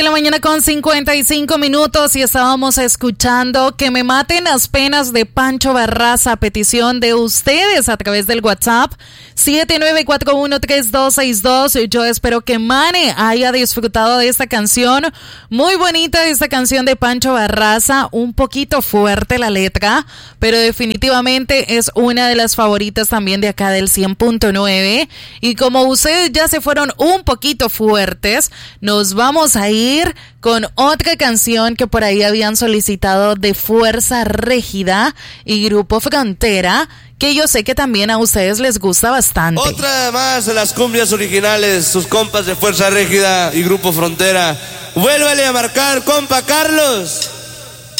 De la mañana con 55 minutos y estábamos escuchando Que me maten las penas de Pancho Barraza, petición de ustedes a través del WhatsApp 79413262. Yo espero que Mane haya disfrutado de esta canción, muy bonita esta canción de Pancho Barraza, un poquito fuerte la letra, pero definitivamente es una de las favoritas también de acá del 100.9. Y como ustedes ya se fueron un poquito fuertes, nos vamos a ir con otra canción que por ahí habían solicitado de Fuerza Régida y Grupo Frontera, que yo sé que también a ustedes les gusta bastante. Otra más de las cumbias originales, sus compas de Fuerza Régida y Grupo Frontera. Vuélvale a marcar, compa Carlos.